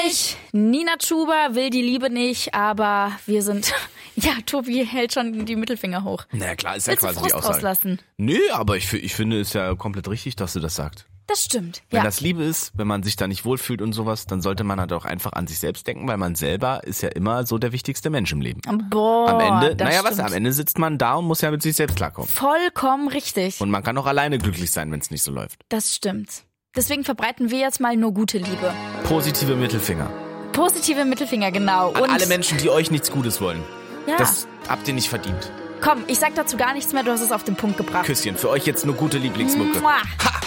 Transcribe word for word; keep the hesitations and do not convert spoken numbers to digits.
nicht. Nina Chuba will die Liebe nicht, aber wir sind... Ja, Tobi hält schon die Mittelfinger hoch. Na klar, ist ja Willst du quasi die Frust Aussage. rauslassen? Nö, aber ich, ich finde es ja komplett richtig, dass du das sagst. Das stimmt, Wenn ja. das Liebe ist, wenn man sich da nicht wohlfühlt und sowas, dann sollte man halt auch einfach an sich selbst denken, weil man selber ist ja immer so der wichtigste Mensch im Leben. Boah, Am Ende, das naja, stimmt. was, am Ende sitzt man da und muss ja mit sich selbst klarkommen. Vollkommen richtig. Und man kann auch alleine glücklich sein, wenn es nicht so läuft. Das stimmt. Deswegen verbreiten wir jetzt mal nur gute Liebe. Positive Mittelfinger. Positive Mittelfinger, genau. An Und alle Menschen, die euch nichts Gutes wollen. ja. Das habt ihr nicht verdient. Komm, ich sag dazu gar nichts mehr, du hast es auf den Punkt gebracht. Küsschen, für euch jetzt nur gute Lieblingsmucke. Mua. Ha!